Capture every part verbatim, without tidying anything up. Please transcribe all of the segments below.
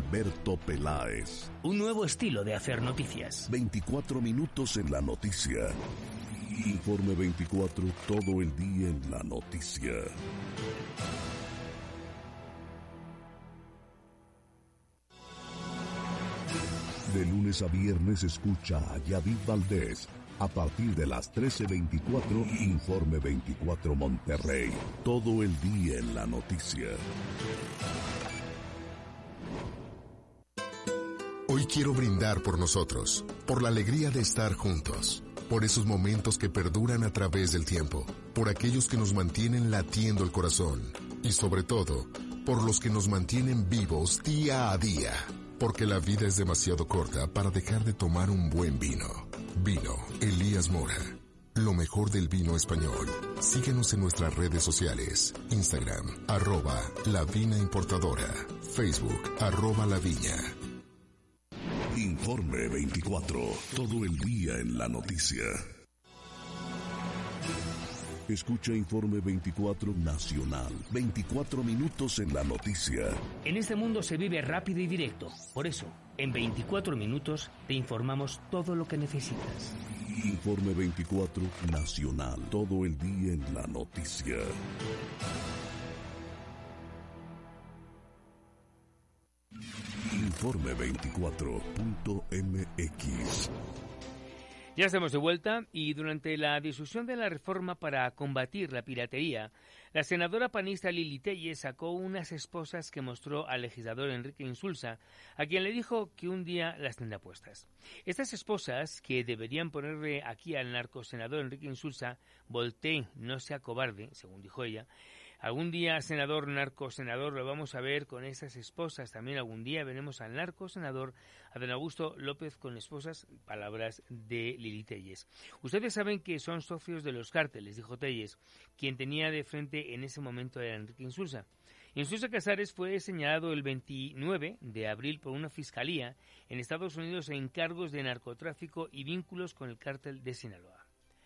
Alberto Peláez. Un nuevo estilo de hacer noticias. veinticuatro minutos en la noticia. Informe veinticuatro, todo el día en la noticia. De lunes a viernes escucha a Yadid Valdés. A partir de las trece veinticuatro, Informe veinticuatro Monterrey. Todo el día en la noticia. Hoy quiero brindar por nosotros, por la alegría de estar juntos, por esos momentos que perduran a través del tiempo, por aquellos que nos mantienen latiendo el corazón y sobre todo, por los que nos mantienen vivos día a día. Porque la vida es demasiado corta para dejar de tomar un buen vino. Vino Elías Mora. Lo mejor del vino español. Síguenos en nuestras redes sociales. Instagram, arroba La Vina Importadora. Facebook, arroba La Viña. Informe veinticuatro. Todo el día en la noticia. Escucha Informe veinticuatro Nacional. veinticuatro minutos en la noticia. En este mundo se vive rápido y directo. Por eso, en veinticuatro minutos te informamos todo lo que necesitas. Informe veinticuatro Nacional. Todo el día en la noticia. Informe veinticuatro punto m x. Ya estamos de vuelta y durante la discusión de la reforma para combatir la piratería, la senadora panista Lili Téllez sacó unas esposas que mostró al legislador Enrique Insulza, a quien le dijo que un día las tendrá puestas. Estas esposas, que deberían ponerle aquí al narcosenador Enrique Insulza, voltee, no sea cobarde, según dijo ella. Algún día, senador, narcosenador, lo vamos a ver con esas esposas. También algún día veremos al narcosenador Adán Augusto López con esposas, palabras de Lili Téllez. Ustedes saben que son socios de los cárteles, dijo Téllez. Quien tenía de frente en ese momento era Enrique Insulza. Insulza Casares fue señalado el veintinueve de abril por una fiscalía en Estados Unidos en cargos de narcotráfico y vínculos con el cártel de Sinaloa.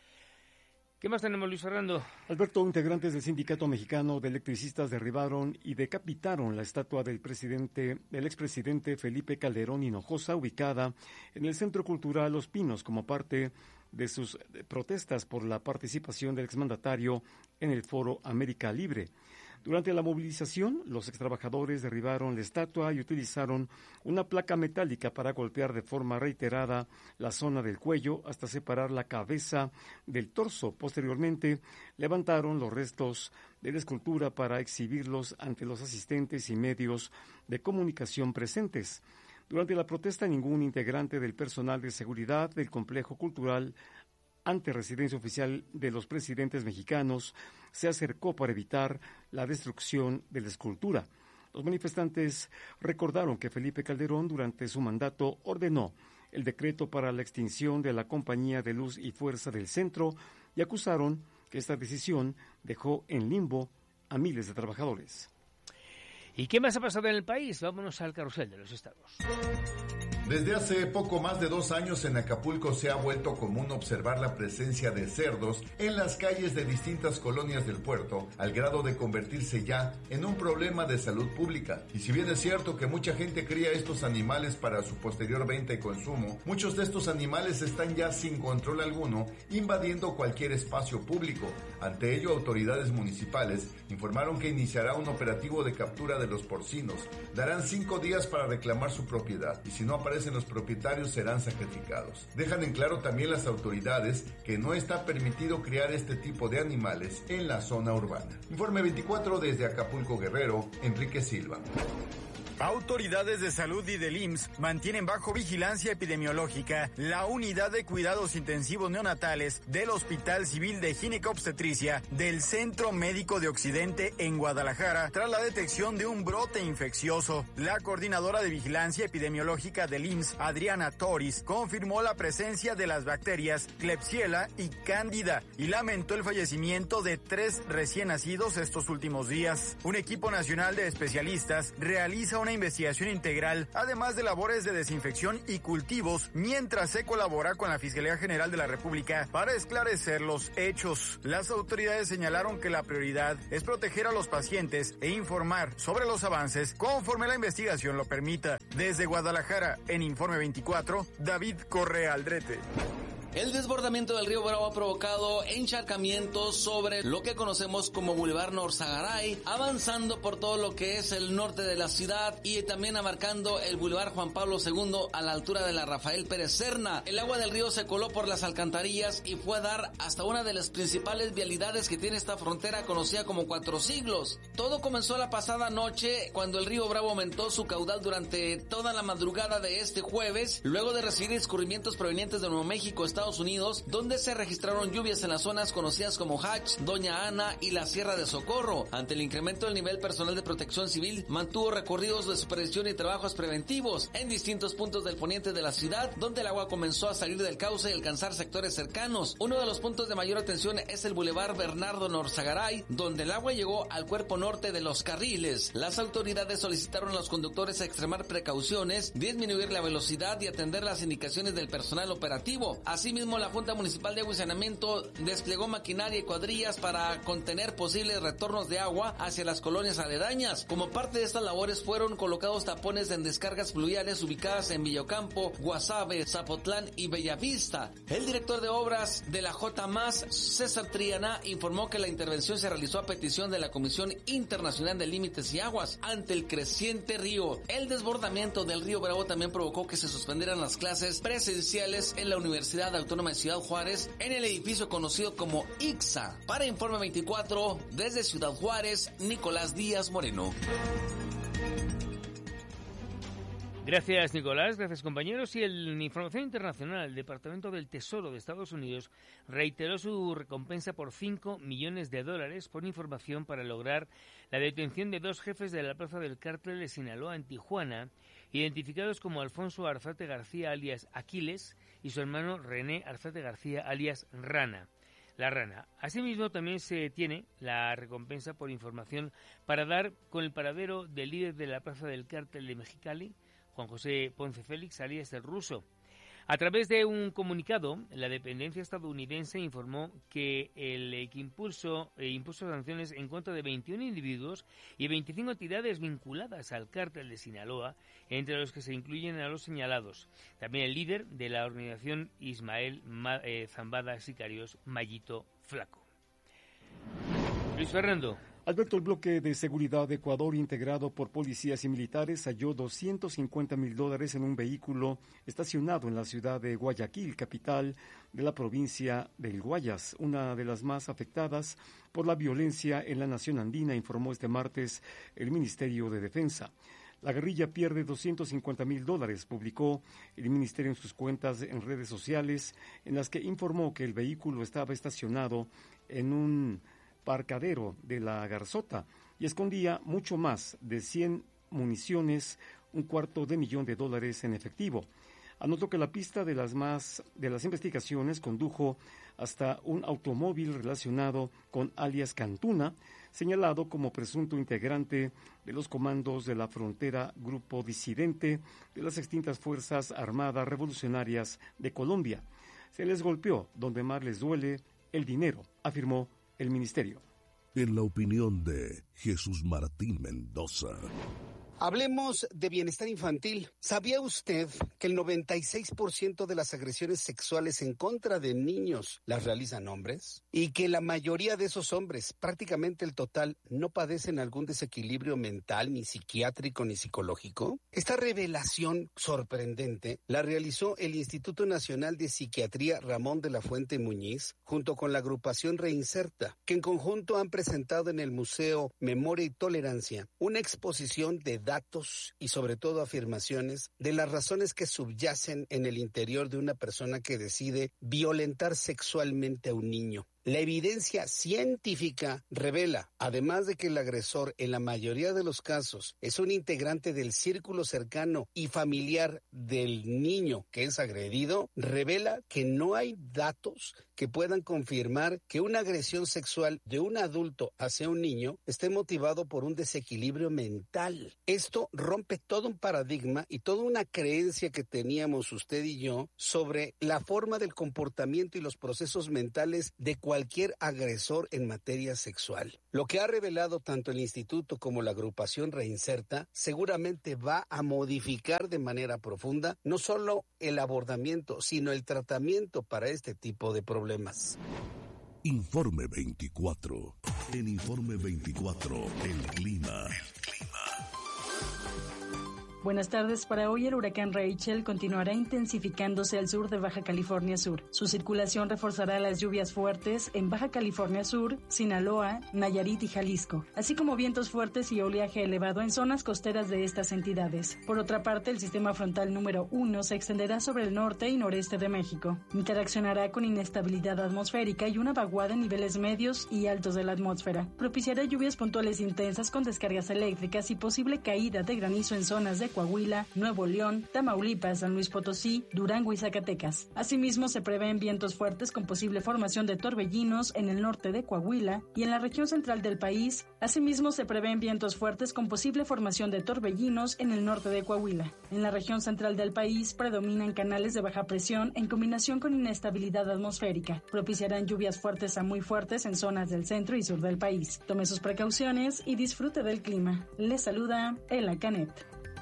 ¿Qué más tenemos, Luis Fernando? Alberto, integrantes del Sindicato Mexicano de Electricistas derribaron y decapitaron la estatua del presidente, del expresidente Felipe Calderón Hinojosa, ubicada en el Centro Cultural Los Pinos, como parte de sus protestas por la participación del exmandatario en el Foro América Libre. Durante la movilización, los extrabajadores derribaron la estatua y utilizaron una placa metálica para golpear de forma reiterada la zona del cuello hasta separar la cabeza del torso. Posteriormente, levantaron los restos de la escultura para exhibirlos ante los asistentes y medios de comunicación presentes. Durante la protesta, ningún integrante del personal de seguridad del complejo cultural ante residencia oficial de los presidentes mexicanos se acercó para evitar la destrucción de la escultura. Los manifestantes recordaron que Felipe Calderón durante su mandato ordenó el decreto para la extinción de la Compañía de Luz y Fuerza del Centro y acusaron que esta decisión dejó en limbo a miles de trabajadores. ¿Y qué más ha pasado en el país? Vámonos al carrusel de los estados. Desde hace poco más de dos años en Acapulco se ha vuelto común observar la presencia de cerdos en las calles de distintas colonias del puerto, al grado de convertirse ya en un problema de salud pública. Y si bien es cierto que mucha gente cría estos animales para su posterior venta y consumo, muchos de estos animales están ya sin control alguno, invadiendo cualquier espacio público. Ante ello, autoridades municipales informaron que iniciará un operativo de captura de los porcinos. Darán cinco días para reclamar su propiedad, y si no aparecen los propietarios serán sacrificados. Dejan en claro también las autoridades que no está permitido criar este tipo de animales en la zona urbana. Informe veinticuatro desde Acapulco, Guerrero, Enrique Silva. Autoridades de salud y del I M S S mantienen bajo vigilancia epidemiológica la unidad de cuidados intensivos neonatales del Hospital Civil de Ginecobstetricia del Centro Médico de Occidente en Guadalajara tras la detección de un brote infeccioso. La coordinadora de vigilancia epidemiológica del I M S S, Adriana Toris, confirmó la presencia de las bacterias Klebsiella y Cándida y lamentó el fallecimiento de tres recién nacidos estos últimos días. Un equipo nacional de especialistas realiza una una investigación integral, además de labores de desinfección y cultivos, mientras se colabora con la Fiscalía General de la República para esclarecer los hechos. Las autoridades señalaron que la prioridad es proteger a los pacientes e informar sobre los avances conforme la investigación lo permita. Desde Guadalajara, en Informe veinticuatro, David Correa Aldrete. El desbordamiento del río Bravo ha provocado encharcamientos sobre lo que conocemos como Boulevard Norzagaray, avanzando por todo lo que es el norte de la ciudad y también abarcando el Boulevard Juan Pablo segundo a la altura de la Rafael Pérez Serna. El agua del río se coló por las alcantarillas y fue a dar hasta una de las principales vialidades que tiene esta frontera conocida como Cuatro Siglos. Todo comenzó la pasada noche cuando el río Bravo aumentó su caudal durante toda la madrugada de este jueves, luego de recibir escurrimientos provenientes de Nuevo México, Estados Unidos, donde se registraron lluvias en las zonas conocidas como Hatch, Doña Ana y la Sierra de Socorro. Ante el incremento del nivel, personal de protección civil mantuvo recorridos de supervisión y trabajos preventivos en distintos puntos del poniente de la ciudad, donde el agua comenzó a salir del cauce y alcanzar sectores cercanos. Uno de los puntos de mayor atención es el Boulevard Bernardo Norzagaray, donde el agua llegó al cuerpo norte de los carriles. Las autoridades solicitaron a los conductores a extremar precauciones, disminuir la velocidad y atender las indicaciones del personal operativo. Así Asimismo, la Junta Municipal de Agua y Saneamiento desplegó maquinaria y cuadrillas para contener posibles retornos de agua hacia las colonias aledañas. Como parte de estas labores fueron colocados tapones en descargas fluviales ubicadas en Villocampo, Guasave, Zapotlán y Bellavista. El director de obras de la J M A S, César Triana, informó que la intervención se realizó a petición de la Comisión Internacional de Límites y Aguas ante el creciente río. El desbordamiento del río Bravo también provocó que se suspendieran las clases presenciales en la Universidad Autónoma de Ciudad Juárez en el edificio conocido como I C S A. Para Informe veinticuatro, desde Ciudad Juárez, Nicolás Díaz Moreno. Gracias, Nicolás. Gracias, compañeros. Y en información internacional, el Departamento del Tesoro de Estados Unidos reiteró su recompensa por cinco millones de dólares por información para lograr la detención de dos jefes de la plaza del cártel de Sinaloa en Tijuana, identificados como Alfonso Arzate García alias Aquiles y su hermano René Arzate García alias Rana. La Rana. Asimismo, también se tiene la recompensa por información para dar con el paradero del líder de la plaza del cártel de Mexicali, Juan José Ponce Félix, alias el Ruso. A través de un comunicado, la dependencia estadounidense informó que el que impulsó, eh, impuso sanciones en contra de veintiún individuos y veinticinco entidades vinculadas al cártel de Sinaloa, entre los que se incluyen a los señalados. También el líder de la organización Ismael Ma- eh, Zambada Sicarios, Mayito Flaco. Luis Fernando. Alberto, el bloque de seguridad de Ecuador, integrado por policías y militares, halló doscientos cincuenta mil dólares en un vehículo estacionado en la ciudad de Guayaquil, capital de la provincia del Guayas, una de las más afectadas por la violencia en la nación andina, informó este martes el Ministerio de Defensa. La guerrilla pierde doscientos cincuenta mil dólares, publicó el ministerio en sus cuentas en redes sociales, en las que informó que el vehículo estaba estacionado en un parcadero de la Garzota y escondía mucho más de cien municiones, un cuarto de millón de dólares en efectivo. Anotó que la pista de las más de las investigaciones condujo hasta un automóvil relacionado con alias Cantuna, señalado como presunto integrante de los comandos de la frontera grupo disidente de las extintas Fuerzas Armadas Revolucionarias de Colombia. Se les golpeó donde más les duele, el dinero, afirmó el ministerio. En la opinión de Jesús Martín Mendoza. Hablemos de bienestar infantil. ¿Sabía usted que el noventa y seis por ciento de las agresiones sexuales en contra de niños las realizan hombres? Y que la mayoría de esos hombres, prácticamente el total, no padecen algún desequilibrio mental, ni psiquiátrico, ni psicológico. Esta revelación sorprendente la realizó el Instituto Nacional de Psiquiatría Ramón de la Fuente Muñiz, junto con la agrupación Reinserta, que en conjunto han presentado en el Museo Memoria y Tolerancia una exposición de datos y sobre todo afirmaciones de las razones que subyacen en el interior de una persona que decide violentar sexualmente a un niño. La evidencia científica revela, además de que el agresor en la mayoría de los casos es un integrante del círculo cercano y familiar del niño que es agredido, revela que no hay datos que puedan confirmar que una agresión sexual de un adulto hacia un niño esté motivado por un desequilibrio mental. Esto rompe todo un paradigma y toda una creencia que teníamos usted y yo sobre la forma del comportamiento y los procesos mentales de cualquier agresor en materia sexual. Lo que ha revelado tanto el instituto como la agrupación Reinserta seguramente va a modificar de manera profunda no solo el abordamiento, sino el tratamiento para este tipo de problemas. Informe veinticuatro. En Informe veinticuatro, el clima. El clima. Buenas tardes. Para hoy el huracán Rachel continuará intensificándose al sur de Baja California Sur. Su circulación reforzará las lluvias fuertes en Baja California Sur, Sinaloa, Nayarit y Jalisco, así como vientos fuertes y oleaje elevado en zonas costeras de estas entidades. Por otra parte, el sistema frontal número uno se extenderá sobre el norte y noreste de México. Interaccionará con inestabilidad atmosférica y una vaguada en niveles medios y altos de la atmósfera. Propiciará lluvias puntuales intensas con descargas eléctricas y posible caída de granizo en zonas de Coahuila, Nuevo León, Tamaulipas, San Luis Potosí, Durango y Zacatecas. Asimismo, se prevén vientos fuertes con posible formación de torbellinos en el norte de Coahuila y en la región central del país. Asimismo, se prevén vientos fuertes con posible formación de torbellinos en el norte de Coahuila. En la región central del país predominan canales de baja presión en combinación con inestabilidad atmosférica. Propiciarán lluvias fuertes a muy fuertes en zonas del centro y sur del país. Tome sus precauciones y disfrute del clima. Les saluda Ela Canet.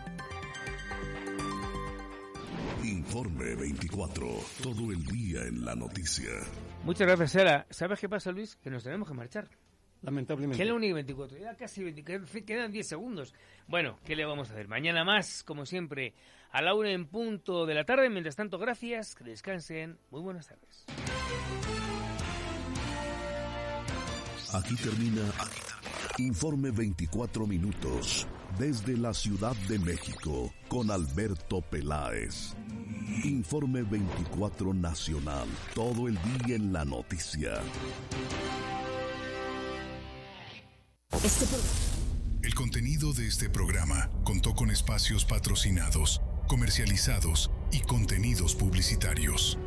Informe veinticuatro, todo el día en la noticia. Muchas gracias, Sara. ¿Sabes qué pasa, Luis? Que nos tenemos que marchar. Lamentablemente. Que es la única veinticuatro, ya casi veinte, quedan diez segundos. Bueno, ¿qué le vamos a hacer? Mañana más, como siempre, a la una en punto de la tarde. Mientras tanto, gracias, que descansen. Muy buenas tardes. Aquí termina, aquí termina. Informe veinticuatro minutos. Desde la Ciudad de México, con Alberto Peláez. Informe veinticuatro Nacional, todo el día en la noticia. Este el contenido de este programa contó con espacios patrocinados, comercializados y contenidos publicitarios.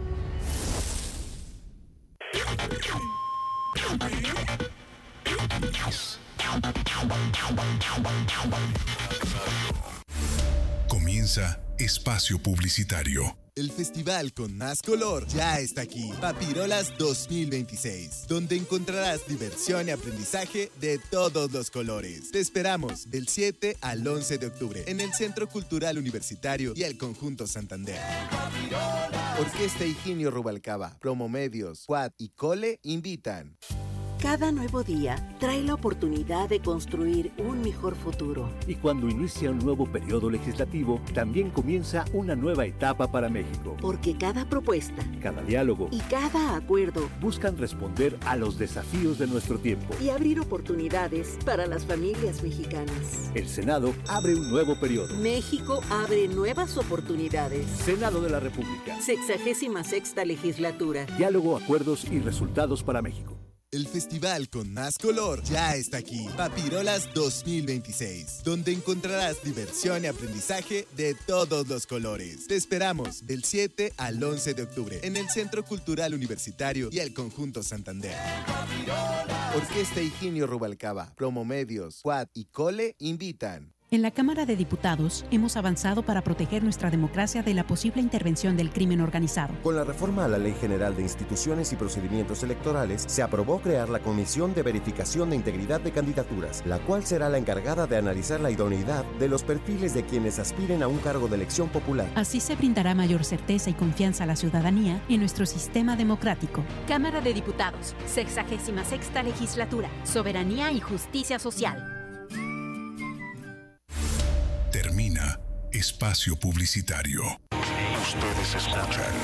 Comienza Espacio Publicitario. El festival con más color ya está aquí, Papirolas dos mil veintiséis, donde encontrarás diversión y aprendizaje de todos los colores. Te esperamos del siete al once de octubre en el Centro Cultural Universitario y el Conjunto Santander. Orquesta Higinio Rubalcaba, Promomedios, Quad y Cole invitan. Cada nuevo día trae la oportunidad de construir un mejor futuro. Y cuando inicia un nuevo periodo legislativo, también comienza una nueva etapa para México. Porque cada propuesta, cada diálogo y cada acuerdo buscan responder a los desafíos de nuestro tiempo y abrir oportunidades para las familias mexicanas. El Senado abre un nuevo periodo. México abre nuevas oportunidades. Senado de la República. Sexagésima sexta legislatura. Diálogo, acuerdos y resultados para México. El festival con más color ya está aquí, Papirolas dos mil veintiséis, donde encontrarás diversión y aprendizaje de todos los colores. Te esperamos del siete al once de octubre en el Centro Cultural Universitario y el Conjunto Santander. Orquesta Higinio Rubalcaba, Promomedios, Quad y Cole invitan. En la Cámara de Diputados hemos avanzado para proteger nuestra democracia de la posible intervención del crimen organizado. Con la reforma a la Ley General de Instituciones y Procedimientos Electorales, se aprobó crear la Comisión de Verificación de Integridad de Candidaturas, la cual será la encargada de analizar la idoneidad de los perfiles de quienes aspiren a un cargo de elección popular. Así se brindará mayor certeza y confianza a la ciudadanía en nuestro sistema democrático. Cámara de Diputados, sexagésima sexta legislatura, Soberanía y Justicia Social. Termina Espacio Publicitario. Ustedes escuchan